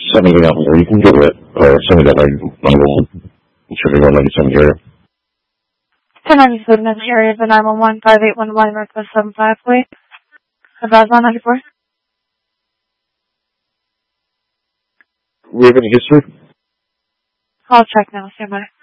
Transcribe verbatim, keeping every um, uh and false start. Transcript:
send me an email here. You can get it, or send me that nine one one. Should be one ninety-seven area. ten ninety-seven in the area of the nine one one, five eight one one, Northwest seven five, wait. Advise one ninety-four. We have any history? I'll check now, stand by.